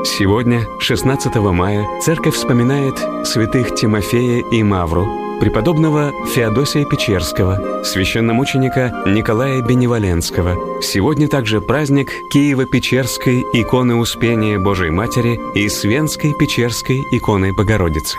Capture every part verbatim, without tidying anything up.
Сегодня, шестнадцатого мая, Церковь вспоминает святых Тимофея и Мавру, преподобного Феодосия Печерского, священномученика Николая Беневоленского. Сегодня также праздник Киево-Печерской иконы Успения Божией Матери и Свенской Печерской иконы Богородицы.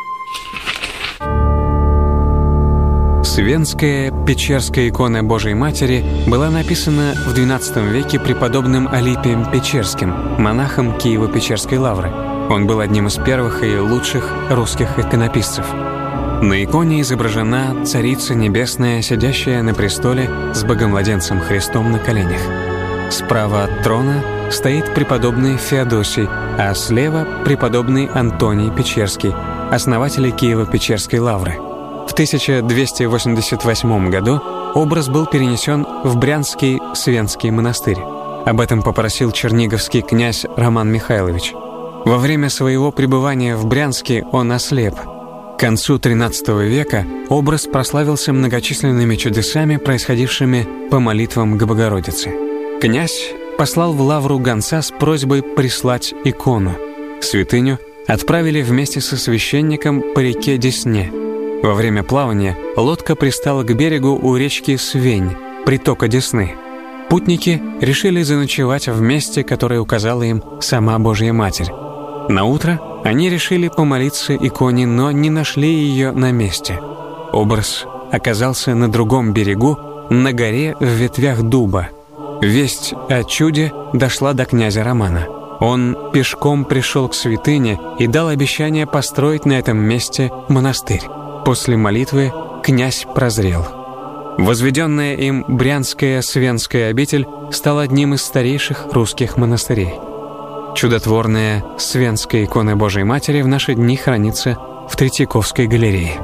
Свенская Печерская икона Божией Матери была написана в двенадцатом веке преподобным Алипием Печерским, монахом Киево-Печерской лавры. Он был одним из первых и лучших русских иконописцев. На иконе изображена Царица Небесная, сидящая на престоле с Богомладенцем Христом на коленях. Справа от трона стоит преподобный Феодосий, а слева – преподобный Антоний Печерский, основатель Киево-Печерской лавры. В тысяча двести восемьдесят восьмом году образ был перенесен в Брянский Свенский монастырь. Об этом попросил черниговский князь Роман Михайлович. Во время своего пребывания в Брянске он ослеп. К концу тринадцатого века образ прославился многочисленными чудесами, происходившими по молитвам к Богородице. Князь послал в лавру гонца с просьбой прислать икону. Святыню отправили вместе со священником по реке Десне. Во время плавания лодка пристала к берегу у речки Свень, притока Десны. Путники решили заночевать в месте, которое указала им сама Божья Матерь. Наутро они решили помолиться иконе, но не нашли ее на месте. Образ оказался на другом берегу, на горе в ветвях дуба. Весть о чуде дошла до князя Романа. Он пешком пришел к святыне и дал обещание построить на этом месте монастырь. После молитвы князь прозрел. Возведенная им Брянская Свенская обитель стала одним из старейших русских монастырей. Чудотворная Свенская икона Божией Матери в наши дни хранится в Третьяковской галерее.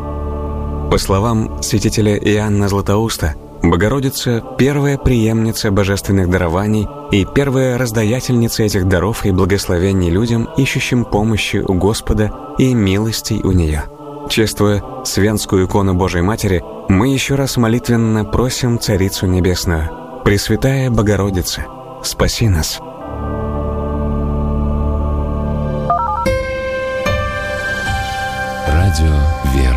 По словам святителя Иоанна Златоуста, Богородица – первая преемница божественных дарований и первая раздаятельница этих даров и благословений людям, ищущим помощи у Господа и милостей у нее. Чествуя Свенскую икону Божией Матери, мы еще раз молитвенно просим Царицу Небесную: Пресвятая Богородица, спаси нас. Радио «Вера».